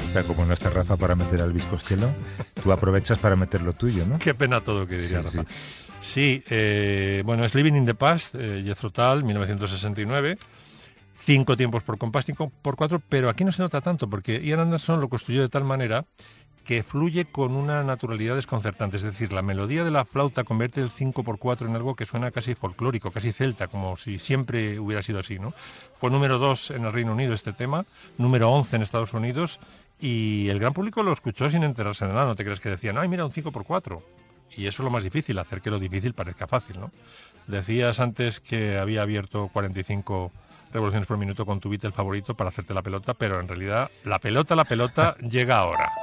Pero como no está Rafa para meter al bizcochelo, tú aprovechas para meter lo tuyo, ¿no? Qué pena todo, que diría Sí, Rafa. Sí, bueno, es Living in the Past, Jethro Tull, 1969. 5 tiempos por compás, 5 por 4, pero aquí no se nota tanto, porque Ian Anderson lo construyó de tal manera que fluye con una naturalidad desconcertante. Es decir, la melodía de la flauta convierte el 5 por 4 en algo que suena casi folclórico, casi celta, como si siempre hubiera sido así, ¿no? Fue número 2 en el Reino Unido este tema, número 11 en Estados Unidos, y el gran público lo escuchó sin enterarse de nada. No te crees que decían, ¡ay, mira, un 5 por 4! Y eso es lo más difícil, hacer que lo difícil parezca fácil, ¿no? Decías antes que había abierto 45 revoluciones por minuto con tu Beatle favorito para hacerte la pelota, pero en realidad la pelota llega ahora.